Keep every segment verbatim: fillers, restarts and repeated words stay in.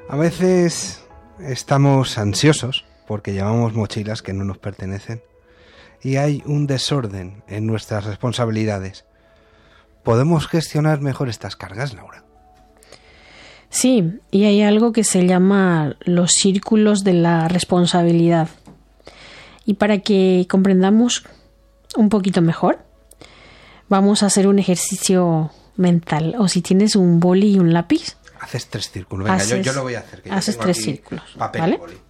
A veces estamos ansiosos porque llevamos mochilas que no nos pertenecen y hay un desorden en nuestras responsabilidades. ¿Podemos gestionar mejor estas cargas, Laura? Sí, y hay algo que se llama los círculos de la responsabilidad. Y para que comprendamos un poquito mejor, vamos a hacer un ejercicio mental. O si tienes un boli y un lápiz. Haces tres círculos. Venga, haces, yo, yo lo voy a hacer. Que haces yo tres círculos. Papel, ¿vale? boli.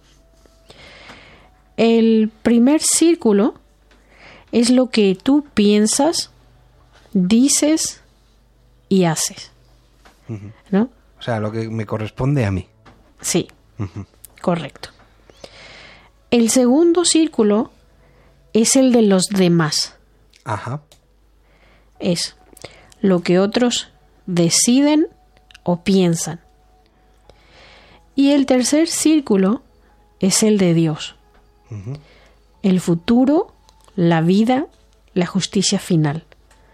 El primer círculo es lo que tú piensas, dices y haces. Uh-huh. ¿No? O sea, lo que me corresponde a mí. Sí, uh-huh. Correcto. El segundo círculo es el de los demás. Ajá. Es lo que otros deciden o piensan. Y el tercer círculo es el de Dios. Uh-huh. El futuro, la vida, la justicia final.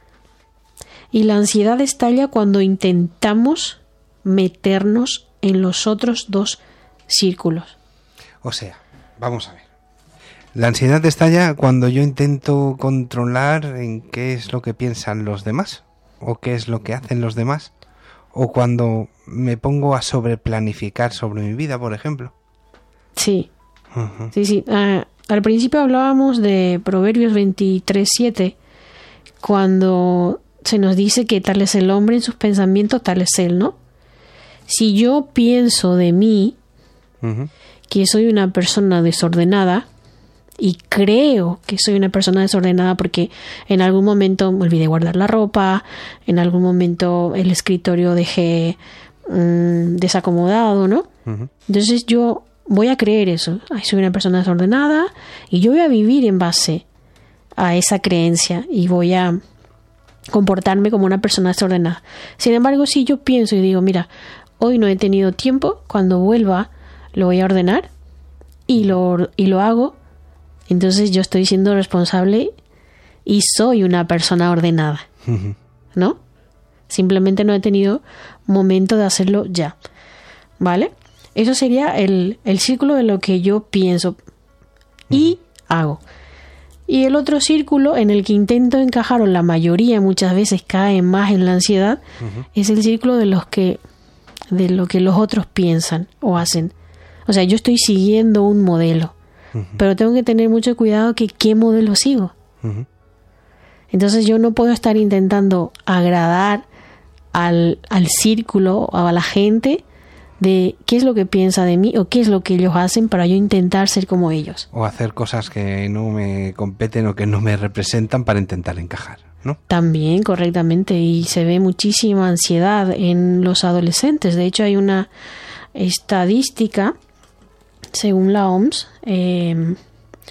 Y la ansiedad estalla cuando intentamos meternos en los otros dos círculos. O sea, vamos a ver. La ansiedad estalla cuando yo intento controlar en qué es lo que piensan los demás o qué es lo que hacen los demás, o cuando me pongo a sobreplanificar sobre mi vida, por ejemplo. Sí, uh-huh. sí, sí. Uh, al principio hablábamos de Proverbios veintitrés siete, cuando se nos dice que tal es el hombre en sus pensamientos, tal es él, ¿no? Si yo pienso de mí uh-huh. que soy una persona desordenada, y creo que soy una persona desordenada porque en algún momento me olvidé guardar la ropa, en algún momento el escritorio dejé mmm, desacomodado, ¿no? Uh-huh. Entonces yo voy a creer eso. Ay, soy una persona desordenada y yo voy a vivir en base a esa creencia y voy a comportarme como una persona desordenada. Sin embargo, si yo pienso y digo, mira, hoy no he tenido tiempo, cuando vuelva lo voy a ordenar y lo, y lo hago, entonces yo estoy siendo responsable y soy una persona ordenada, uh-huh. ¿no? Simplemente no he tenido momento de hacerlo ya, ¿vale? Eso sería el, el círculo de lo que yo pienso y uh-huh. hago. Y el otro círculo en el que intento encajar, o la mayoría muchas veces cae más en la ansiedad, uh-huh. es el círculo de los que de lo que los otros piensan o hacen. O sea, yo estoy siguiendo un modelo, uh-huh. pero tengo que tener mucho cuidado que qué modelo sigo. Uh-huh. Entonces yo no puedo estar intentando agradar al, al círculo o a la gente de qué es lo que piensa de mí o qué es lo que ellos hacen para yo intentar ser como ellos. O hacer cosas que no me competen o que no me representan para intentar encajar, ¿no? También, correctamente, y se ve muchísima ansiedad en los adolescentes. De hecho, hay una estadística, según la O M S, eh,